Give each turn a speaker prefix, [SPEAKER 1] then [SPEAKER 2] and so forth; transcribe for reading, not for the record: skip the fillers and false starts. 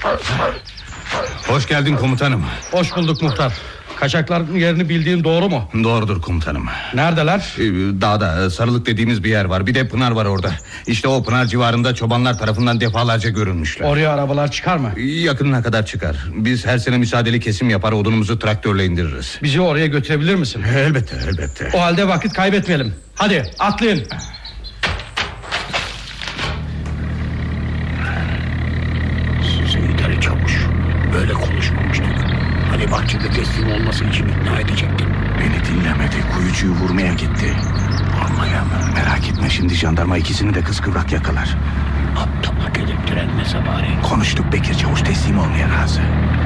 [SPEAKER 1] Hoş geldin komutanım.
[SPEAKER 2] Hoş bulduk muhtar. Kaçakların yerini bildiğin doğru mu?
[SPEAKER 1] Doğrudur komutanım.
[SPEAKER 2] Neredeler?
[SPEAKER 1] Dağda, Sarılık dediğimiz bir yer var. Bir de pınar var orada. İşte o pınar civarında çobanlar tarafından defalarca görülmüşler.
[SPEAKER 2] Oraya arabalar çıkar mı?
[SPEAKER 1] Yakınına kadar çıkar. Biz her sene müsaadeli kesim yapar, odunumuzu traktörle indiririz.
[SPEAKER 2] Bizi oraya götürebilir misin?
[SPEAKER 1] Elbette, elbette.
[SPEAKER 2] O halde vakit kaybetmeyelim. Hadi atlayın.
[SPEAKER 3] Seyit Ali Çavuş, böyle konuşmamıştık. Hani bahçede teslim olması için ikna edecektin.
[SPEAKER 1] Beni dinlemedi, kuyucuyu vurmaya gitti. Vurmaya mı? Merak etme, şimdi jandarma ikisini de kıskıvrak yakalar.
[SPEAKER 3] Aptala gelip direnmese bari.
[SPEAKER 1] Konuştuk, Bekir Çavuş teslim olmaya razı.